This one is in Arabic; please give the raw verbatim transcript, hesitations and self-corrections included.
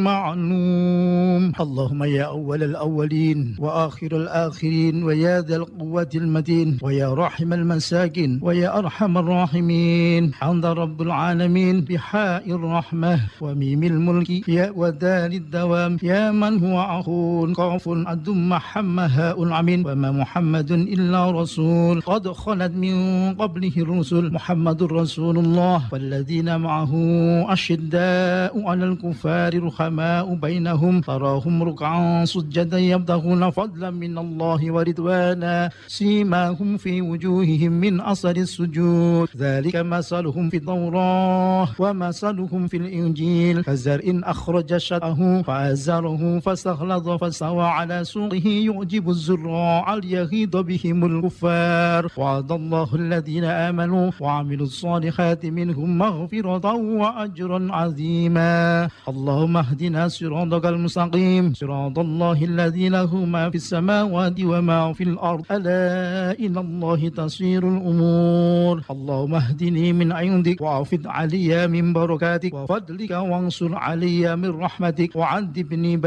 معلوم. اللهم يا أول الأولين وآخر الآخرين ويا ذا القوة المتين ويا راحم المساكين ويا أرحم الراحمين، حمد رب العالمين بحاء الرحمة وميم الملك يا ودال الدوام، يا من هو أخون قاف أدم حم هاء العمين، وما محمد إلا رسول قد خلت من قبله الرسل، محمد رسول الله والذين معه أشداء على الكفار رحماء بينهم، تراهم ركعا سجدا يبتغون فضلا من الله ورضوانا، سيماهم في وجوههم من أثر السجود، ذلك مثلهم في التوراة ومثلهم في الإنجيل، كزرع أخرج شطأه فأزره فاستغلظ فاستوى على سوقه يعجب الزراع ليغيظ بهم الكفار، وعد الله الذين آمنوا وعملوا الصالحات منهم مغفرة وأجرا عظيما. اللهم اهدنا صراطك المستقيم، صراط الله الذي له ما في السماوات وما في الأرض، ألا إلى الله تصير الأمور. اللهم اهدني من عندك وأفض علي من بركاتك وفضلك وانصر علي من رحمتك وعذبني